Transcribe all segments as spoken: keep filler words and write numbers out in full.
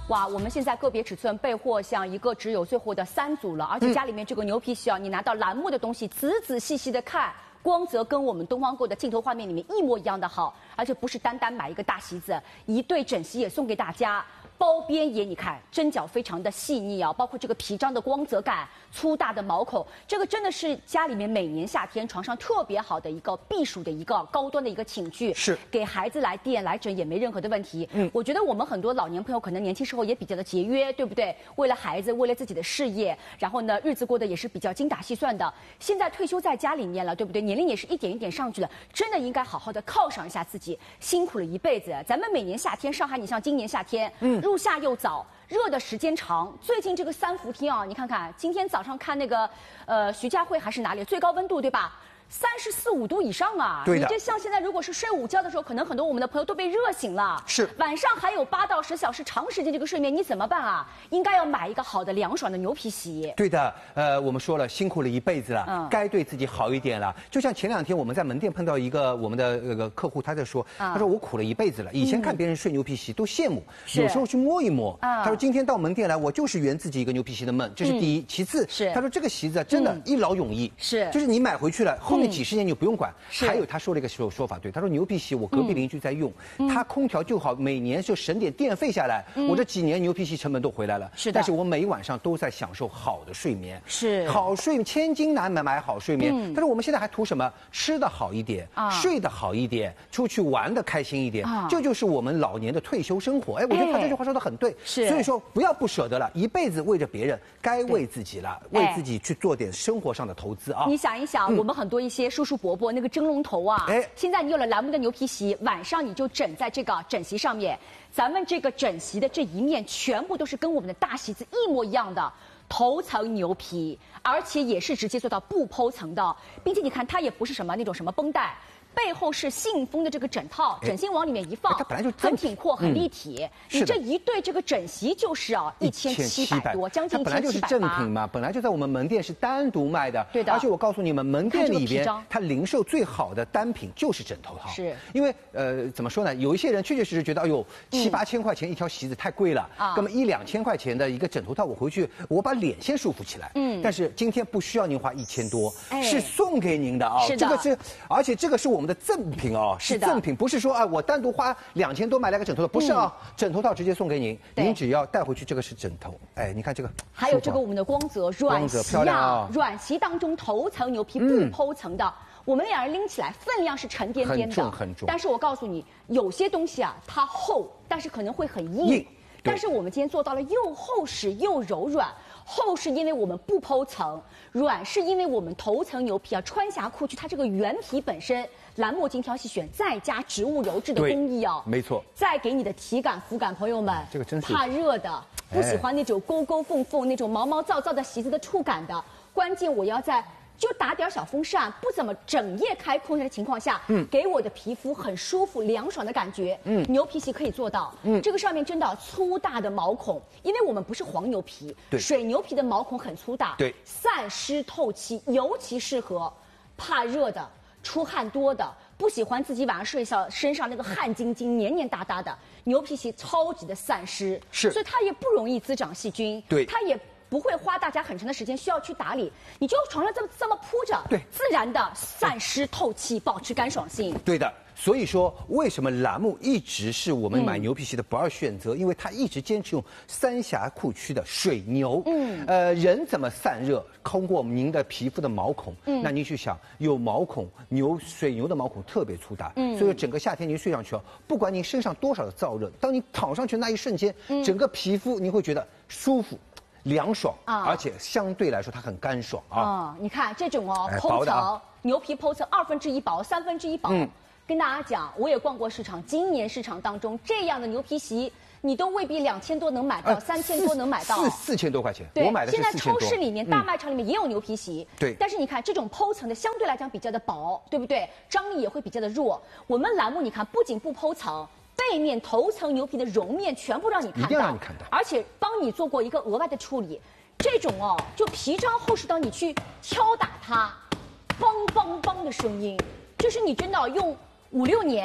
哇，我们现在个别尺寸备货像一个只有最后的三组了，而且家里面这个牛皮席啊，你拿到栏目的东西，仔仔细细的看。 光泽跟我们东方购的镜头画面里面一模一样的好，而且不是单单买一个大席子，一对整席也送给大家。包边也你看针脚非常的细腻啊，包括这个皮张的光泽感、粗大的毛孔，这个真的是家里面每年夏天床上特别好的一个避暑的一个高端的一个寝具， 是给孩子来垫来枕也没任何的问题。嗯，我觉得我们很多老年朋友可能年轻时候也比较的节约，对不对？为了孩子，为了自己的事业，然后呢日子过得也是比较精打细算的。现在退休在家里面了，对不对？年龄也是一点一点上去了，真的应该好好的犒赏一下自己，辛苦了一辈子。咱们每年夏天，上海你像今年夏天，嗯。 入夏又早，热的时间长。最近这个三伏天啊，你看看，今天早上看那个，呃，徐家汇还是哪里，最高温度对吧？ 三十四五度以上啊！ 对的， 你这像现在如果是睡午觉的时候，可能很多我们的朋友都被热醒了。 是， 晚上还有八到十小时长时间这个睡眠，你怎么办啊？应该要买一个好的凉爽的牛皮席。 对的，呃，我们说了，辛苦了一辈子了，嗯，该对自己好一点了。就像前两天我们在门店碰到一个我们的那个客户，他在说，嗯、他说我苦了一辈子了，以前看别人睡牛皮席都羡慕，嗯、有时候去摸一摸。嗯、他说今天到门店来，我就是圆自己一个牛皮席的梦，这是第一。嗯、其次， 是他说这个席子真的一劳永逸， 是， 就是你买回去了，后面几十年你就不用管。 是还有他说了一个说说法，对，他说牛皮席我隔壁邻居在用，嗯、他空调就好，每年就省点电费下来，嗯、我这几年牛皮席成本都回来了。 是的， 但是我每晚上都在享受好的睡眠， 是好睡，千金难买买好睡眠。嗯、但是我们现在还图什么？吃的好一点，啊、睡得好一点，出去玩的开心一点，啊、这就是我们老年的退休生活。哎，我觉得他这句话说的很对， 是， 所以说不要不舍得了，一辈子为着别人，该为自己了，为自己去做点生活上的投资啊。 你想一想，嗯、我们很多一些叔叔伯伯那个蒸笼头啊。 哎，现在你有了栏目的牛皮席，晚上你就枕在这个枕席上面。咱们这个枕席的这一面全部都是跟我们的大席子一模一样的头层牛皮，而且也是直接做到不剖层的，并且你看它也不是什么那种什么绷带。 背后是信封的这个枕套，枕芯往里面一放， 它本来就很挺阔，很立体。你这一对这个枕席就是啊，一千七百多，将近一千七百八。 它本来就是正品嘛，本来就在我们门店是单独卖的。 对的。 而且我告诉你们，门店里边它零售最好的单品就是枕头套。 是。 因为呃，怎么说呢？有一些人确确实实觉得，哎呦，七八千块钱一条席子太贵了，那么一两千块钱的一个枕头套，我回去我把脸先舒服起来。嗯。但是今天不需要您花一千多，是送给您的啊。 是的。 这个是，而且这个是我们的赠品啊。 哦，是赠品，不是说啊，我单独花两千多买了个枕头套，不是啊，嗯、枕头套直接送给您，您只要带回去，这个是枕头，哎，你看这个， 还有这个我们的光泽软席啊，软席当中头层牛皮不剖层的，嗯、我们两人拎起来分量是沉甸甸的， 很重很重。 但是我告诉你，有些东西啊，它厚，但是可能会很硬，硬但是我们今天做到了又厚实又柔软。 厚是因为我们不剖层，软是因为我们头层牛皮啊，穿辖裤区它这个原皮本身栏目精挑细选，再加植物鞣制的工艺啊， 没错， 再给你的体感肤感，朋友们， 这个真是怕热的，不喜欢那种勾勾缝缝、那种毛毛躁躁的席子的触感的，关键我要在。 就打点小风扇，不怎么整夜开空调的情况下，嗯，给我的皮肤很舒服、凉爽的感觉。嗯，牛皮席可以做到。嗯，这个上面真的粗大的毛孔，因为我们不是黄牛皮， 对， 水牛皮的毛孔很粗大， 对， 散湿透气，尤其适合怕热的、出汗多的、不喜欢自己晚上睡觉身上那个汗津津、黏黏哒哒的。牛皮席超级的散湿， 是， 所以它也不容易滋长细菌， 对， 它也。 不会花大家很长的时间需要去打理，你就床上这么这么铺着， 对， 自然的散湿透气，保持干爽性。 对的，所以说为什么栏目一直是我们买牛皮席的不二选择？嗯、因为它一直坚持用三峡库区的水牛。嗯，呃，人怎么散热？通过您的皮肤的毛孔。嗯，那您去想，有毛孔，牛水牛的毛孔特别粗大。嗯，所以整个夏天您睡上去哦，不管您身上多少的燥热，当你躺上去那一瞬间，嗯、整个皮肤您会觉得舒服。 凉爽啊，而且相对来说它很干爽啊。 嗯，你看这种哦，剖层、啊、牛皮剖层二分之一薄、三分之一薄。嗯，跟大家讲，我也逛过市场，今年市场当中这样的牛皮席，你都未必两千多能买到，三千多能买到， 四四千多块钱。 对， 我买的是现在超市里面、 嗯、 大卖场里面也有牛皮席。 对， 但是你看这种剖层的相对来讲比较的薄，对不对？张力也会比较的弱。我们栏目你看，不仅不剖层。 背面头层牛皮的绒面全部让你看到， 一定让你看到， 而且帮你做过一个额外的处理。这种哦，就皮张厚实到你去敲打它，梆梆梆的声音，这是你真的用五六年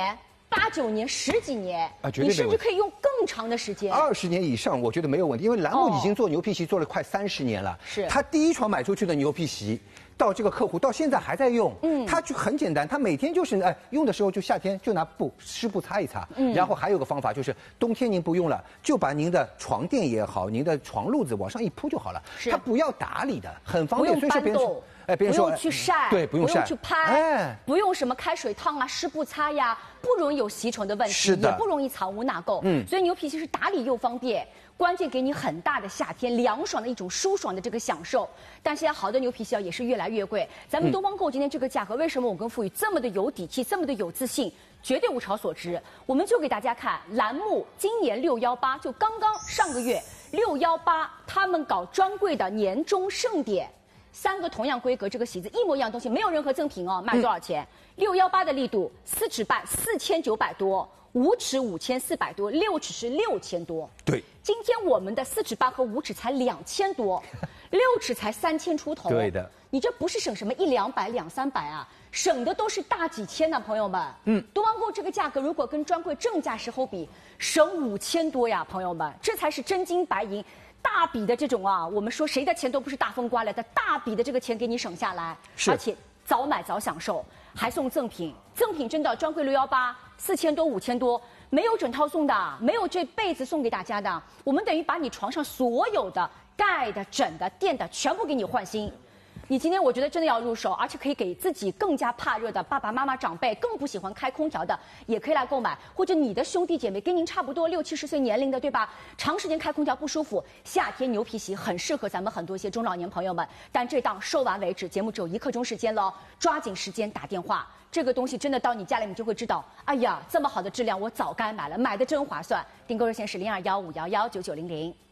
八九年、十几年啊，绝对你甚至可以用更长的时间， 二十年以上，我觉得没有问题，因为栏目已经做牛皮席做了快三十年了。 是， 他第一床买出去的牛皮席，到这个客户到现在还在用。嗯，他就很简单，他每天就是哎用的时候就夏天就拿布湿布擦一擦。嗯，然后还有个方法就是冬天您不用了，就把您的床垫也好，您的床褥子往上一铺就好了。 是， 他不要打理的，很方便。 不用搬动。 哎，别人说不用去晒， 对，不用晒， 不用去拍，哎，不用什么开水烫啊、湿布擦呀，不容易有吸虫的问题， 是的， 也不容易藏污纳垢。嗯，所以牛皮席是打理又方便，关键给你很大的夏天凉爽的一种舒爽的这个享受。但现在好的牛皮席啊也是越来越贵，咱们东方购今天这个价格，为什么我跟傅宇这么的有底气，这么的有自信？绝对物超所值。我们就给大家看栏目今年六幺八，就刚刚上个月六幺八，他们搞专柜的年终盛典。三个同样规格，这个席子一模一样东西，没有任何赠品哦。卖多少钱？六幺八的力度，四尺半四千九百多，五尺五千四百多，六尺是六千多。 对， 今天我们的四尺半和五尺才两千多，六尺才三千出头。 对的， 你这不是省什么一两百、两三百啊，省的都是大几千呢，朋友们。嗯，东方购这个价格如果跟专柜正价时候比，省五千多呀，朋友们，这才是真金白银。大笔的这种啊，我们说谁的钱都不是大风刮来的，大笔的这个钱给你省下来，而且早买早享受，还送赠品，赠品真的专柜六幺八四千多五千多，没有整套送的，没有这被子送给大家的，我们等于把你床上所有的盖的、枕的、垫的全部给你换新。你今天我觉得真的要入手，而且可以给自己更加怕热的爸爸妈妈长辈，更不喜欢开空调的，也可以来购买。或者你的兄弟姐妹跟您差不多六七十岁年龄的，对吧？长时间开空调不舒服，夏天牛皮席很适合咱们很多一些中老年朋友们。但这档售完为止，节目只有一刻钟时间了，抓紧时间打电话。这个东西真的到你家里，你就会知道，哎呀，这么好的质量，我早该买了，买的真划算。订购热线是零二幺五幺幺九九零零。